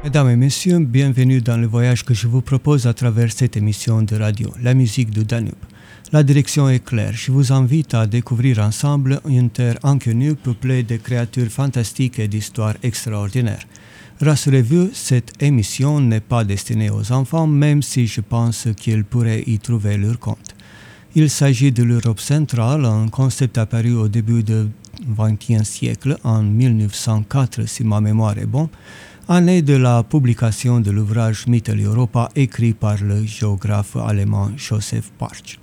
Mesdames et messieurs, bienvenue dans le voyage que je vous propose à travers cette émission de radio, la musique du Danube. La direction est claire, je vous invite à découvrir ensemble une terre inconnue peuplée de créatures fantastiques et d'histoires extraordinaires. Rassurez-vous, cette émission n'est pas destinée aux enfants, même si je pense qu'ils pourraient y trouver leur compte. Il s'agit de l'Europe centrale, un concept apparu au début du XXe siècle, en 1904 si ma mémoire est bonne, année de la publication de l'ouvrage Mitteleuropa écrit par le géographe allemand Joseph Parch.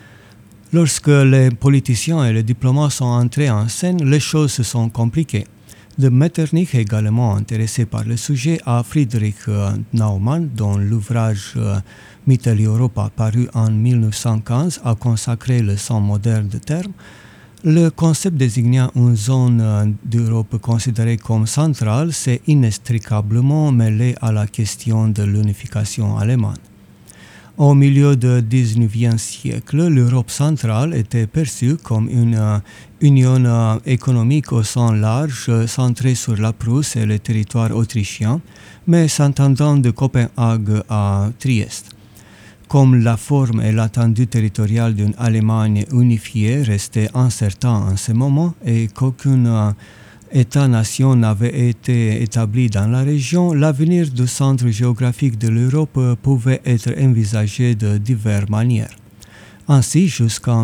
Lorsque les politiciens et les diplomates sont entrés en scène, les choses se sont compliquées. De Metternich, également intéressé par le sujet, à Friedrich Naumann, dont l'ouvrage Mitteleuropa paru en 1915 a consacré le sens moderne du terme, le concept désignant une zone d'Europe considérée comme centrale s'est inextricablement mêlé à la question de l'unification allemande. Au milieu du XIXe siècle, l'Europe centrale était perçue comme une union économique au sens large, centrée sur la Prusse et les territoires autrichiens, mais s'entendant de Copenhague à Trieste. Comme la forme et l'étendue territoriale d'une Allemagne unifiée restaient incertains en ce moment et qu'aucun État-nation n'avait été établi dans la région, l'avenir du centre géographique de l'Europe pouvait être envisagé de diverses manières. Ainsi, jusqu'en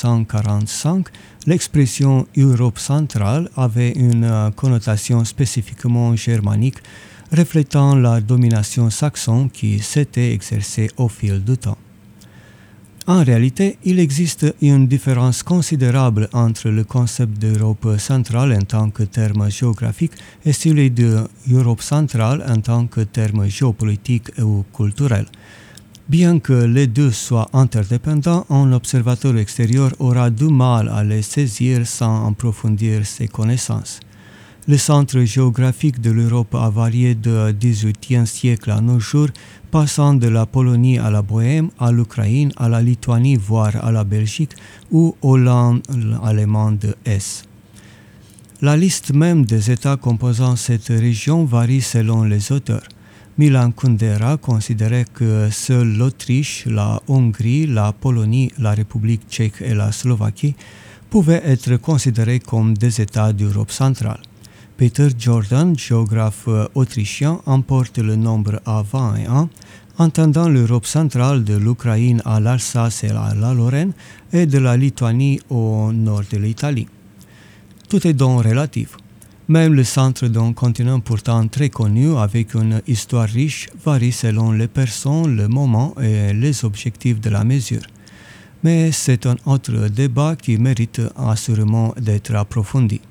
1945, l'expression Europe centrale avait une connotation spécifiquement germanique, reflétant la domination saxonne qui s'était exercée au fil du temps. En réalité, il existe une différence considérable entre le concept d'Europe centrale en tant que terme géographique et celui d'Europe centrale en tant que terme géopolitique ou culturel. Bien que les deux soient interdépendants, un observateur extérieur aura du mal à les saisir sans approfondir ses connaissances. Le centre géographique de l'Europe a varié du XVIIIe siècle à nos jours, passant de la Pologne à la Bohême, à l'Ukraine, à la Lituanie, voire à la Belgique ou aux landes allemandes de l'Est. La liste même des États composant cette région varie selon les auteurs. Milan Kundera considérait que seuls l'Autriche, la Hongrie, la Pologne, la République tchèque et la Slovaquie pouvaient être considérés comme des États d'Europe centrale. Peter Jordan, géographe autrichien, emporte le nombre à 21, entendant l'Europe centrale de l'Ukraine à l'Alsace et à la Lorraine et de la Lituanie au nord de l'Italie. Tout est donc relatif. Même le centre d'un continent pourtant très connu avec une histoire riche varie selon les personnes, le moment et les objectifs de la mesure. Mais c'est un autre débat qui mérite assurément d'être approfondi.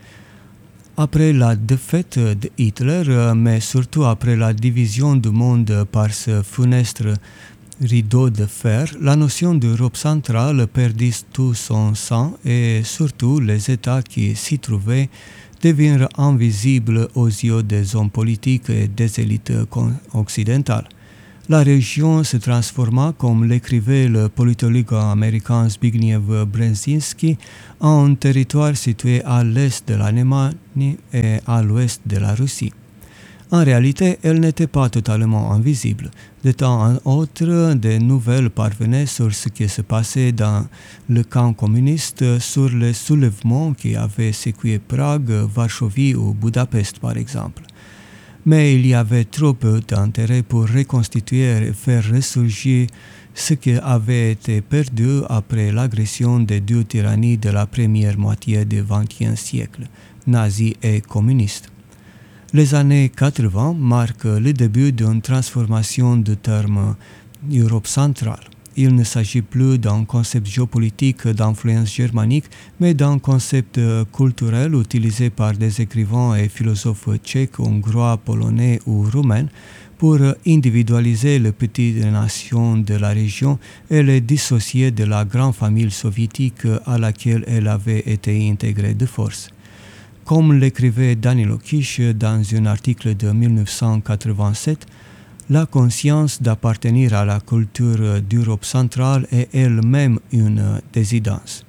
Après la défaite de Hitler, mais surtout après la division du monde par ce funeste rideau de fer, la notion d'Europe centrale perdit tout son sens et surtout les États qui s'y trouvaient devinrent invisibles aux yeux des hommes politiques et des élites occidentales. La région se transforma, comme l'écrivait le politologue américain Zbigniew Brzezinski, en un territoire situé à l'est de l'Allemagne et à l'ouest de la Russie. En réalité, elle n'était pas totalement invisible. De temps en autre, des nouvelles parvenaient sur ce qui se passait dans le camp communiste, sur les soulèvements qui avaient secoué Prague, Varsovie ou Budapest par exemple. Mais il y avait trop peu d'intérêt pour reconstituer et faire ressurgir ce qui avait été perdu après l'agression des deux tyrannies de la première moitié du XXe siècle, nazis et communistes. Les années 80 marquent le début d'une transformation du terme Europe centrale. Il ne s'agit plus d'un concept géopolitique d'influence germanique, mais d'un concept culturel utilisé par des écrivains et philosophes tchèques, hongrois, polonais ou roumains pour individualiser les petites nations de la région et les dissocier de la grande famille soviétique à laquelle elle avait été intégrée de force. Comme l'écrivait Danilo Kish dans un article de 1987, la conscience d'appartenir à la culture d'Europe centrale est elle-même une désidence.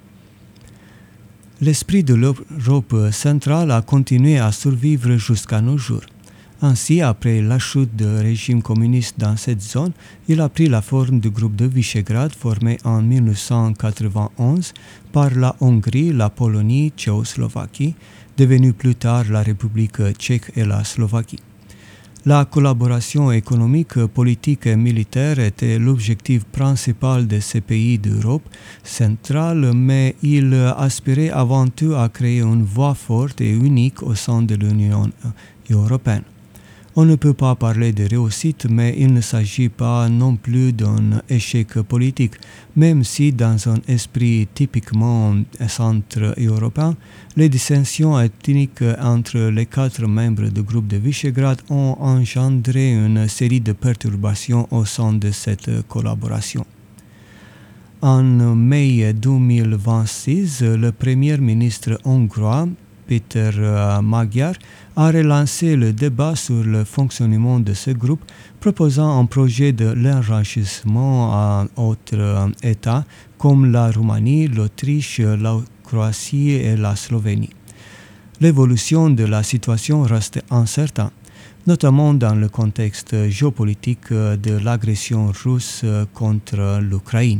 L'esprit de l'Europe centrale a continué à survivre jusqu'à nos jours. Ainsi, après la chute du régime communiste dans cette zone, il a pris la forme du groupe de Visegrad formé en 1991 par la Hongrie, la Pologne, Tchécoslovaquie, devenue plus tard la République tchèque et la Slovaquie. La collaboration économique, politique et militaire était l'objectif principal de ces pays d'Europe centrale, mais il aspirait avant tout à créer une voix forte et unique au sein de l'Union européenne. On ne peut pas parler de réussite, mais il ne s'agit pas non plus d'un échec politique, même si dans un esprit typiquement centre-européen, les dissensions ethniques entre les 4 membres du groupe de Visegrad ont engendré une série de perturbations au sein de cette collaboration. En mai 2026, le premier ministre hongrois, Peter Magyar, a relancé le débat sur le fonctionnement de ce groupe, proposant un projet de l'élargissement à d'autres États comme la Roumanie, l'Autriche, la Croatie et la Slovénie. L'évolution de la situation reste incertaine, notamment dans le contexte géopolitique de l'agression russe contre l'Ukraine.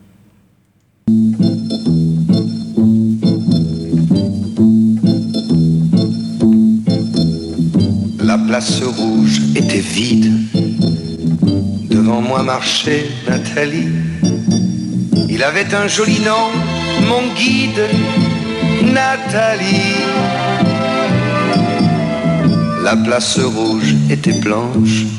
La place rouge était vide. Devant moi marchait Nathalie. Il avait un joli nom, mon guide, Nathalie. La place rouge était blanche.